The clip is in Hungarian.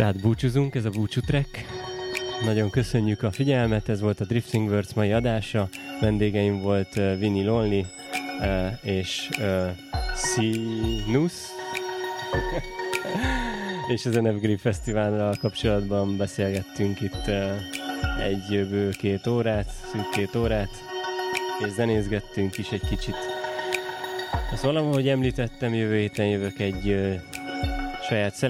Tehát búcsúzunk, ez a búcsútrek. Nagyon köszönjük a figyelmet, ez volt a Drifting Words mai adása. Vendégeim volt Vinny Lonely és Sinus. És az NF Fesztivállal kapcsolatban beszélgettünk itt egy bő 2 órát, szűk 2 órát, és zenészgettünk is egy kicsit. Azt valahogy említettem, jövő héten jövök egy saját